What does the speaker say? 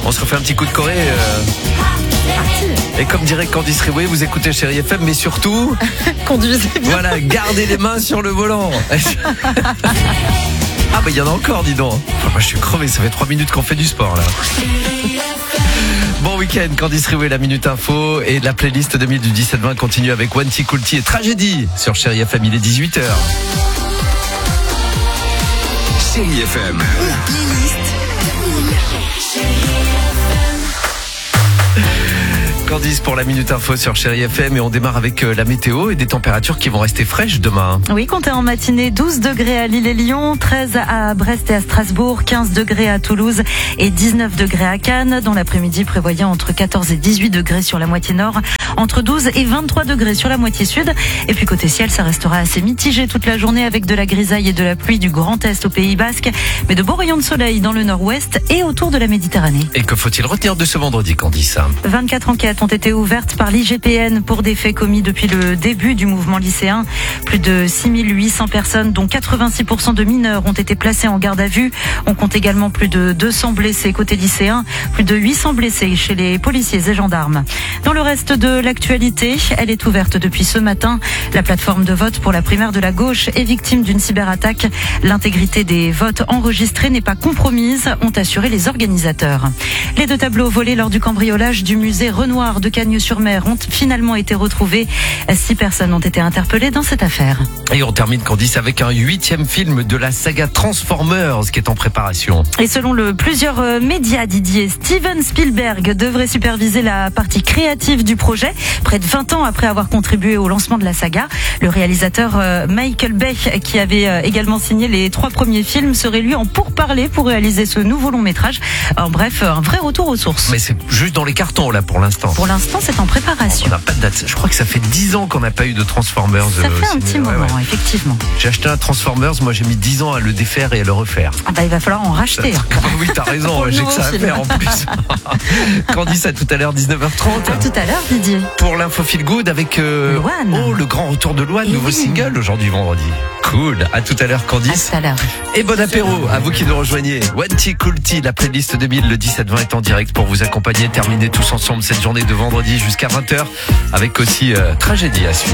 On se refait un petit coup de Corée. Et comme dirait Candice Riouet, vous écoutez Chérie FM, mais surtout... Conduisez bien. Voilà, gardez les mains sur le volant. Ah bah il y en a encore, dis donc. Enfin, moi je suis crevé, ça fait 3 minutes qu'on fait du sport là. Bon week-end, Candice Riouet, la Minute Info et la playlist 2000 du 17-20 continue avec Wanty Coulty et Tragédie sur Chérie FM, il est 18h. Chérie FM. Candice pour la Minute Info sur Chérie FM et on démarre avec la météo et des températures qui vont rester fraîches demain. Oui, comptez en matinée 12 degrés à Lille et Lyon, 13 à Brest et à Strasbourg, 15 degrés à Toulouse et 19 degrés à Cannes. Dans l'après-midi, prévoyez entre 14 et 18 degrés sur la moitié nord, entre 12 et 23 degrés sur la moitié sud. Et puis côté ciel, ça restera assez mitigé toute la journée avec de la grisaille et de la pluie du Grand Est au Pays Basque, mais de beaux rayons de soleil dans le nord-ouest et autour de la Méditerranée. Et que faut-il retenir de ce vendredi, Candice ? 24 enquêtes ont été ouvertes par l'IGPN pour des faits commis depuis le début du mouvement lycéen. Plus de 6800 personnes, dont 86% de mineurs, ont été placées en garde à vue. On compte également plus de 200 blessés côté lycéen, plus de 800 blessés chez les policiers et gendarmes. Dans le reste de l'actualité, elle est ouverte depuis ce matin. La plateforme de vote pour la primaire de la gauche est victime d'une cyberattaque. L'intégrité des votes enregistrés n'est pas compromise, ont assuré les organisateurs. Les 2 tableaux volés lors du cambriolage du musée Renoir de Cagnes-sur-Mer ont finalement été retrouvés. 6 personnes ont été interpellées dans cette affaire. Et on termine, Candice, avec un 8e film de la saga Transformers qui est en préparation. Et selon plusieurs médias, Didier, Steven Spielberg devrait superviser la partie créative du projet, près de 20 ans après avoir contribué au lancement de la saga. Le réalisateur Michael Bay, qui avait également signé les 3 premiers films, serait lui en pourparlers pour réaliser ce nouveau long métrage. En bref, un vrai retour aux sources. Mais c'est juste dans les cartons là pour l'instant. Pour l'instant, c'est en préparation. On n'a pas de date. Je crois que ça fait 10 ans qu'on n'a pas eu de Transformers. Ça fait un petit moment, effectivement. J'ai acheté un Transformers, moi j'ai mis 10 ans à le défaire et à le refaire. Ah bah il va falloir en racheter. Oui, t'as raison, j'ai que ça à faire en plus. Candice, à tout à l'heure, 19h30. À tout à l'heure, Didier. Pour l'info feel good avec le grand retour de Loane, nouveau single aujourd'hui vendredi. Cool. À tout à l'heure, Candice. À tout à l'heure. Et bon apéro à vous qui nous rejoignez. Wanty Coulty, la playlist 2000, le 17-20 est en direct pour vous accompagner, terminer tous ensemble cette journée de vendredi jusqu'à 20h avec aussi Tragédie à suivre.